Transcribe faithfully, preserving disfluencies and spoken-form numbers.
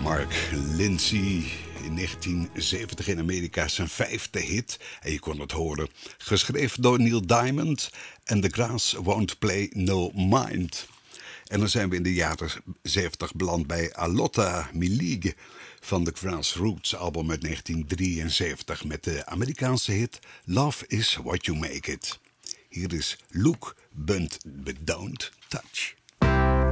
Mark Lindsay in negentien zeventig in Amerika zijn vijfde hit. En je kon het horen. Geschreven door Neil Diamond. En The Grass Won't Play No Mind. En dan zijn we in de jaren zeventig beland bij Alotta Milig van de Grassroots album uit negentien drieënzeventig met de Amerikaanse hit Love Is What You Make It. Hier is Luke Bunt, But Don't Touch.